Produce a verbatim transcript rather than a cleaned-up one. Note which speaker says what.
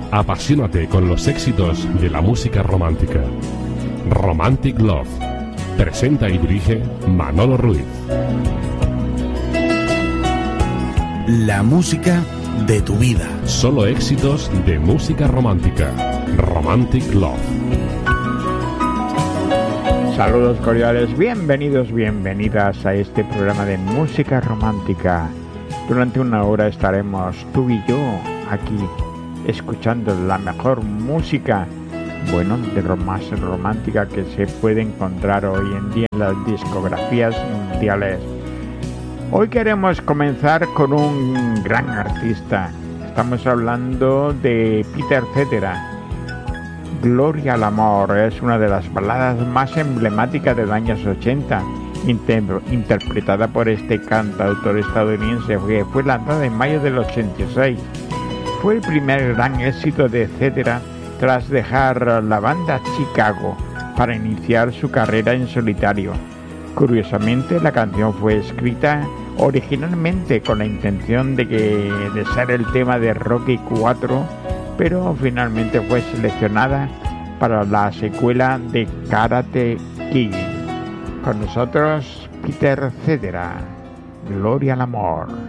Speaker 1: Apasionate con los éxitos de la música romántica. Romantic Love. Presenta y dirige Manolo Ruiz.
Speaker 2: La música de tu vida.
Speaker 1: Solo éxitos de música romántica. Romantic Love.
Speaker 3: Saludos cordiales, bienvenidos, bienvenidas a este programa de música romántica. Durante una hora estaremos tú y yo aquí escuchando la mejor música, bueno, de más romántica que se puede encontrar hoy en día en las discografías mundiales. Hoy queremos comenzar con un gran artista. Estamos hablando de Peter Cetera. Gloria al amor es una de las baladas más emblemáticas de los años ochenta, inter interpretada por este cantautor estadounidense, que fue lanzada en mayo del ochenta y seis. Fue el primer gran éxito de Cetera tras dejar la banda Chicago para iniciar su carrera en solitario. Curiosamente, la canción fue escrita originalmente con la intención de, que, de ser el tema de Rocky cuatro, pero finalmente fue seleccionada para la secuela de Karate Kid. Con nosotros, Peter Cetera, Gloria al amor.